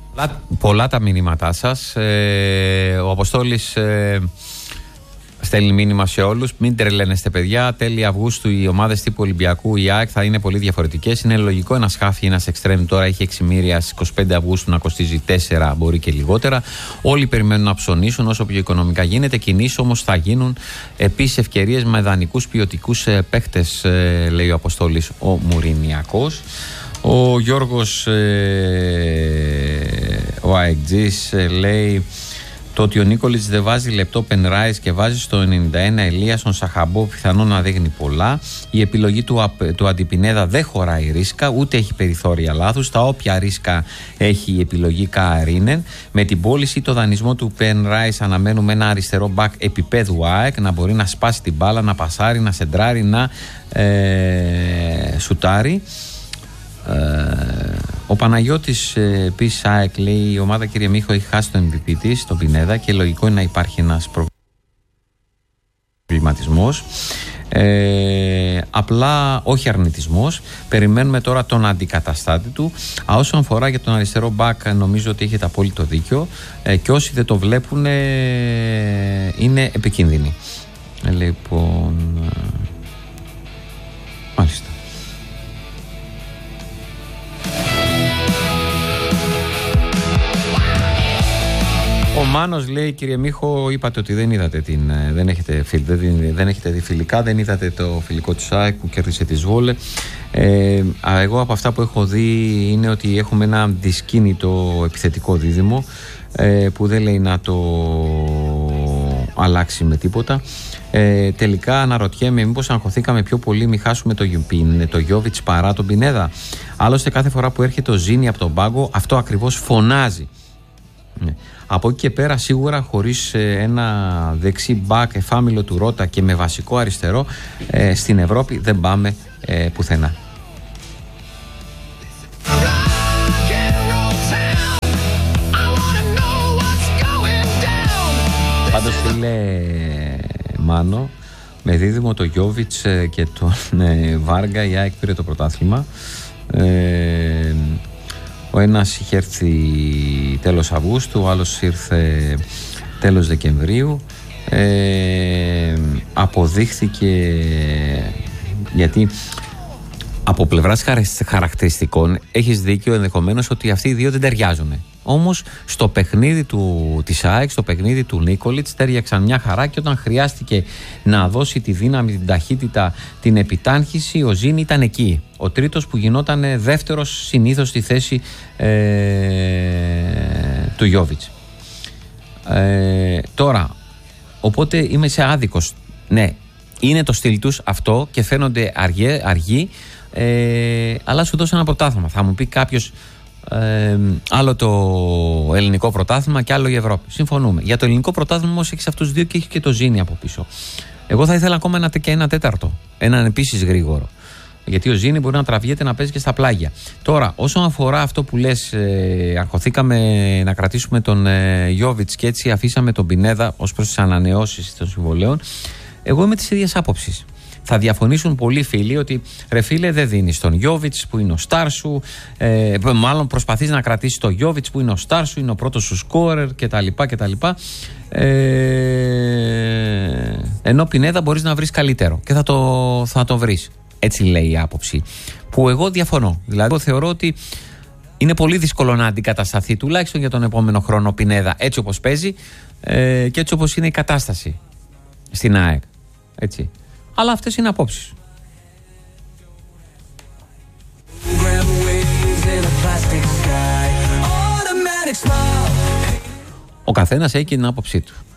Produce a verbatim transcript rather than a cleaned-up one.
Πολλά, πολλά τα μηνύματά σας. Ε, ο Αποστόλης ε, στέλνει μήνυμα σε όλους. Μην τρελαίνεστε, παιδιά. Τέλη Αυγούστου οι ομάδες τύπου Ολυμπιακού, η ΑΕΚ θα είναι πολύ διαφορετικές. Είναι λογικό ένα χάφι, ένα εξτρέμ τώρα έχει έξι μοίρια στις είκοσι πέντε Αυγούστου να κοστίζει τέσσερα, μπορεί και λιγότερα. Όλοι περιμένουν να ψωνίσουν όσο πιο οικονομικά γίνεται. Κινήσεις όμως θα γίνουν. Επίσης ευκαιρίες με δανεικούς ποιοτικούς παίχτες, ε, λέει ο Αποστόλης ο Μουρινιακός. Ο Γιώργος, ε, ο αεκτζής, ε, λέει το ότι ο Νίκολιτς δεν βάζει λεπτό Πενράις και βάζει στο ενενήντα ένα Ελίασον Σαχαμπό πιθανόν να δείχνει πολλά. Η επιλογή του, του Αντιπινέδα δεν χωράει ρίσκα, ούτε έχει περιθώρια λάθους. Τα όποια ρίσκα έχει η επιλογή Κααρίνεν. Με την πώληση ή το δανεισμό του Πενράις αναμένουμε ένα αριστερό μπακ επίπεδου ΑΕΚ να μπορεί να σπάσει την μπάλα, να πασάρει, να σεντράρει, να ε, σουτάρει. Ε, ο Παναγιώτης ε, επίσης ΑΕΚ λέει η ομάδα, κύριε Μίχο, έχει χάσει τον εμ βι πι της, τον Πινέδα, και λογικό είναι να υπάρχει ένας προβληματισμός, ε, απλά όχι αρνητισμός. Περιμένουμε τώρα τον αντικαταστάτη του. Α, όσον αφορά για τον αριστερό μπακ, νομίζω ότι έχετε απόλυτο δίκιο, ε, και όσοι δεν το βλέπουν ε, είναι επικίνδυνοι. ε, λοιπόν ε, μάλιστα. Ο Μάνος λέει, κύριε Μίχο, είπατε ότι δεν είδατε την, δεν έχετε, δεν, δεν έχετε δει φιλικά, δεν είδατε το φιλικό της ΑΕΚ που κέρδισε τη Σβόλε. Ε, εγώ από αυτά που έχω δει είναι ότι έχουμε ένα δυσκίνητο επιθετικό δίδυμο, ε, που δεν λέει να το αλλάξει με τίποτα. Ε, τελικά αναρωτιέμαι μήπως αγχωθήκαμε πιο πολύ, μη χάσουμε το, το Γιόβιτς παρά τον Πινέδα. Άλλωστε κάθε φορά που έρχεται ο Ζήνη από τον πάγκο αυτό ακριβώς φωνάζει. Ναι. Από εκεί και πέρα σίγουρα χωρίς ένα δεξί μπακ εφάμιλο του Ρώτα και με βασικό αριστερό, ε, στην Ευρώπη δεν πάμε ε, πουθενά. Πάντως, φίλε Μάνο, με δίδυμο το Γιόβιτς και τον ε, Βάργα, η ΑΕΚ πήρε το πρωτάθλημα. ε, Ο ένας είχε έρθει τέλος Αυγούστου, ο άλλος ήρθε τέλος Δεκεμβρίου. Ε, αποδείχθηκε, γιατί από πλευράς χαρακτηριστικών έχεις δίκιο ενδεχομένως ότι αυτοί οι δύο δεν ταιριάζουν. Όμως στο παιχνίδι του, της ΑΕΚ, στο παιχνίδι του Νίκολιτς τέριαξαν μια χαρά, και όταν χρειάστηκε να δώσει τη δύναμη, την ταχύτητα, την επιτάχυνση, ο Ζήνη ήταν εκεί. Ο τρίτος που γινόταν δεύτερος συνήθως στη θέση ε, του Γιόβιτς. Ε, τώρα, οπότε είμαι σε άδικος. Ναι, είναι το στυλ τους αυτό και φαίνονται αργοί, αργοί, ε, αλλά σου δώσαν ένα πρωτάθλημα. Θα μου πει κάποιος, Ε, άλλο το ελληνικό πρωτάθλημα και άλλο η Ευρώπη. Συμφωνούμε. Για το ελληνικό πρωτάθλημα όμως έχεις αυτούς τους δύο και έχει και το Ζήνη από πίσω. Εγώ θα ήθελα ακόμα ένα, και ένα τέταρτο. Έναν επίσης γρήγορο. Γιατί ο Ζήνη μπορεί να τραβιέται να παίζει και στα πλάγια. Τώρα, όσον αφορά αυτό που λες, ε, αγχωθήκαμε να κρατήσουμε τον ε, Γιόβιτς και έτσι αφήσαμε τον Πινέδα ως προς τις ανανεώσεις των συμβολέων. Εγώ είμαι της ίδιας άποψης. Θα διαφωνήσουν πολλοί φίλοι ότι ρε φίλε, δεν δίνεις τον Γιόβιτς που είναι ο στάρ σου, ε, μάλλον προσπαθείς να κρατήσεις τον Γιόβιτς που είναι ο στάρ σου, είναι ο πρώτος σου σκόρερ κτλ. κτλ. Ε, ενώ Πινέδα μπορείς να βρεις καλύτερο και θα το, θα το βρεις. Έτσι λέει η άποψη. Που εγώ διαφωνώ. Δηλαδή, εγώ θεωρώ ότι είναι πολύ δύσκολο να αντικατασταθεί τουλάχιστον για τον επόμενο χρόνο ο Πινέδα έτσι όπως παίζει, ε, και έτσι όπως είναι η κατάσταση στην ΑΕΚ. Έτσι. Αλλά αυτές είναι απόψεις. Ο καθένας έχει την άποψή του.